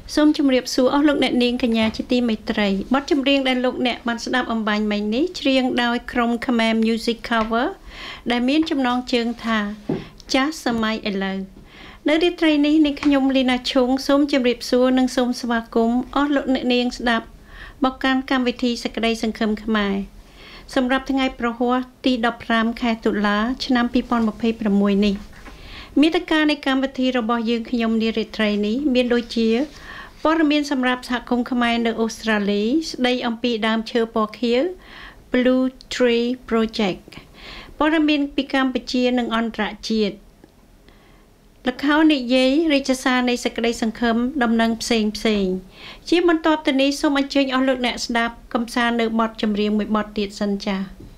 សូមជម្រាបសួរអស់លោកអ្នកនាងកញ្ញាជាទីមេត្រីបទចម្រៀងដែលលោកអ្នកបានស្ដាប់អំបញ្ញមិញនេះច្រៀងដោយក្រុម Khmer Music Cover ដែលមានចំណងជើងថាចាស់សម័យឥឡូវនៅរាត្រីនេះនាងខ្ញុំលីណាឈុងសូមជម្រាបសួរនិងសូមស្វាគមន៍អស់លោកអ្នកនាងស្ដាប់មកកាន់កម្មវិធីសក្តីសង្ឃឹមខ្មែរសម្រាប់ថ្ងៃប្រហ័សទី15ខែតុលាឆ្នាំ2026នេះមាតិកានៃកម្មវិធីរបស់យើងខ្ញុំនារាត្រីនេះមានដូចជាព័ត៌មានសម្រាប់សហគមន៍ខ្មែរនៅអូស្ត្រាលីស្ដីអំពីដើមឈើពណ៌ខៀវ Blue Tree Project ព័ត៌មានពីកម្ពុជានិងអន្តរជាតិល្ខោននិយាយរាជសារនៃសេចក្តីសង្ឃឹមដំណឹងផ្សេងជាបន្ទាប់ទៅនេះសូមអញ្ជើញអស់លោកអ្នកស្ដាប់កំសាន្តនៅបទចម្រៀងមួយបទទៀតសិនចា៎